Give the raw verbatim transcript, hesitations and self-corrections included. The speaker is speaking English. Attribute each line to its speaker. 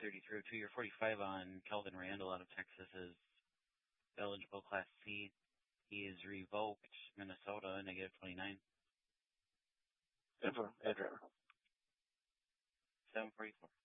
Speaker 1: thirty-three oh two. Your forty-five on Kelvin Randall out of Texas is eligible Class C. He is revoked. Minnesota, negative twenty-nine.
Speaker 2: Denver, air driver.
Speaker 1: seven forty-four.